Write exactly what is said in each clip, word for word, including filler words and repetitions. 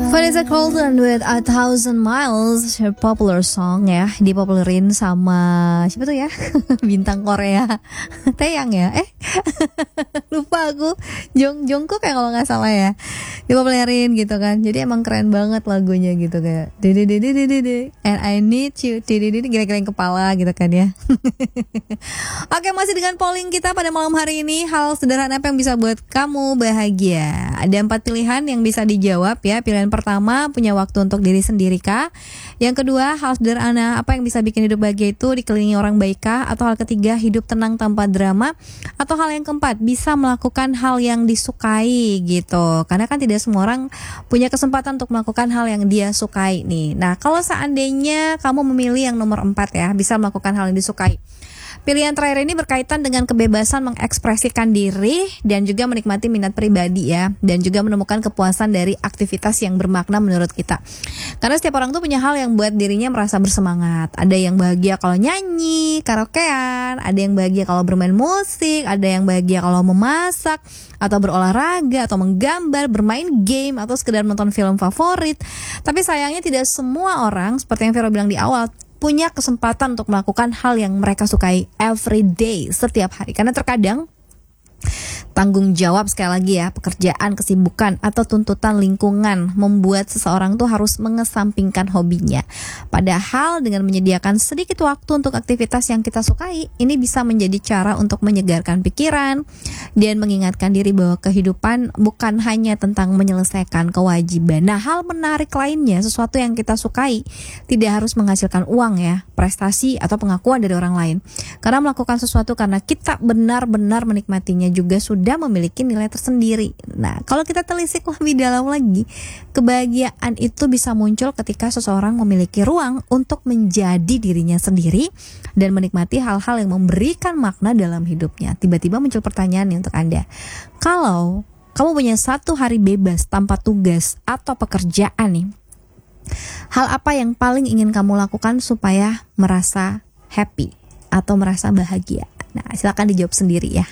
Vanessa Carlton with A Thousand Miles, popular song ya, dipopulerin sama siapa tuh ya? Bintang Korea, Taeyang ya? Eh, lupa aku. Jong Jongkook ya kalau nggak salah ya. Dipopulerin gitu kan. Jadi emang keren banget lagunya gitu kayak dede dede dede dede and I need you dede dede gila-gilain kepala gitu kan ya. Oke, masih dengan polling kita pada malam hari ini, hal sederhana apa yang bisa buat kamu bahagia? Ada empat pilihan yang bisa dijawab ya. Pilihan pertama, punya waktu untuk diri sendiri kah? Yang kedua, hal sederhana apa yang bisa bikin hidup bahagia itu dikelilingi orang baik kah? Atau hal ketiga, hidup tenang tanpa drama? Atau hal yang keempat, bisa melakukan hal yang disukai gitu. Karena kan tidak semua orang punya kesempatan untuk melakukan hal yang dia sukai nih. Nah, kalau seandainya kamu memilih yang nomor empat ya, bisa melakukan hal yang disukai. Pilihan terakhir ini berkaitan dengan kebebasan mengekspresikan diri dan juga menikmati minat pribadi ya, dan juga menemukan kepuasan dari aktivitas yang bermakna menurut kita. Karena setiap orang tuh punya hal yang buat dirinya merasa bersemangat. Ada yang bahagia kalau nyanyi, karaokean, ada yang bahagia kalau bermain musik, ada yang bahagia kalau memasak, atau berolahraga, atau menggambar, bermain game, atau sekedar nonton film favorit. Tapi sayangnya tidak semua orang, seperti yang Vero bilang di awal, punya kesempatan untuk melakukan hal yang mereka sukai every day, setiap hari. Karena terkadang tanggung jawab, sekali lagi ya, pekerjaan, kesibukan, atau tuntutan lingkungan membuat seseorang tuh harus mengesampingkan hobinya. Padahal dengan menyediakan sedikit waktu untuk aktivitas yang kita sukai, ini bisa menjadi cara untuk menyegarkan pikiran dan mengingatkan diri bahwa kehidupan bukan hanya tentang menyelesaikan kewajiban. Nah, hal menarik lainnya, sesuatu yang kita sukai tidak harus menghasilkan uang ya, prestasi atau pengakuan dari orang lain. Karena melakukan sesuatu karena kita benar-benar menikmatinya juga sudah memiliki nilai tersendiri. Nah, kalau kita telisik lebih dalam lagi, kebahagiaan itu bisa muncul ketika seseorang memiliki ruang untuk menjadi dirinya sendiri dan menikmati hal-hal yang memberikan makna dalam hidupnya. Tiba-tiba muncul pertanyaan nih untuk Anda. Kalau kamu punya satu hari bebas tanpa tugas atau pekerjaan nih, hal apa yang paling ingin kamu lakukan supaya merasa happy atau merasa bahagia? Nah, silakan dijawab sendiri ya.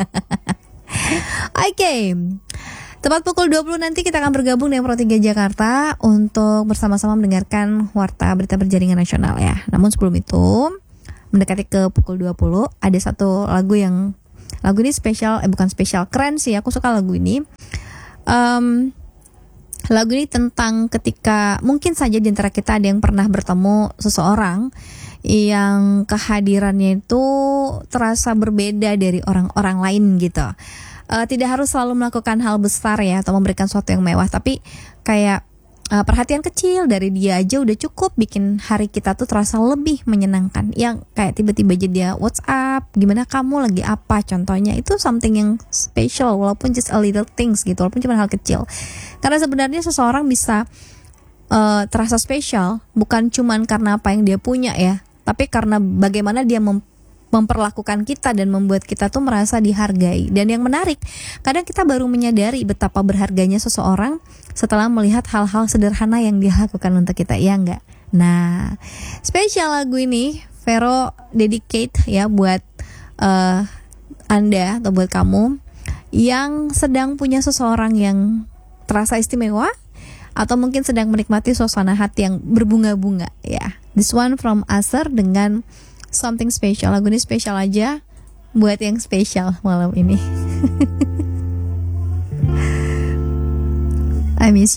Oke, okay. Tepat pukul dua puluh nanti kita akan bergabung dengan Pro tiga Jakarta untuk bersama-sama mendengarkan Warta Berita Berjaringan Nasional ya. Namun sebelum itu, mendekati ke pukul dua puluh, ada satu lagu yang, lagu ini spesial, eh bukan spesial, keren sih, aku suka lagu ini. um, Lagu ini tentang ketika mungkin saja di antara kita ada yang pernah bertemu seseorang yang kehadirannya itu terasa berbeda dari orang-orang lain gitu. Uh, tidak harus selalu melakukan hal besar ya, atau memberikan sesuatu yang mewah, tapi kayak uh, perhatian kecil dari dia aja udah cukup bikin hari kita tuh terasa lebih menyenangkan. Yang kayak tiba-tiba aja dia WhatsApp, gimana kamu, lagi apa, contohnya itu something yang special, walaupun just a little things gitu, walaupun cuma hal kecil. Karena sebenarnya seseorang bisa uh, terasa spesial bukan cuman karena apa yang dia punya ya, tapi karena bagaimana dia mem- memperlakukan kita dan membuat kita tuh merasa dihargai. Dan yang menarik, kadang kita baru menyadari betapa berharganya seseorang setelah melihat hal-hal sederhana yang dia lakukan untuk kita, ya enggak? Nah, spesial lagu ini Vero dedicate ya buat uh, Anda atau buat kamu yang sedang punya seseorang yang terasa istimewa, atau mungkin sedang menikmati suasana hati yang berbunga-bunga ya. This one from Aser dengan Something Special. Lagu ini spesial aja buat yang spesial malam ini. I miss you.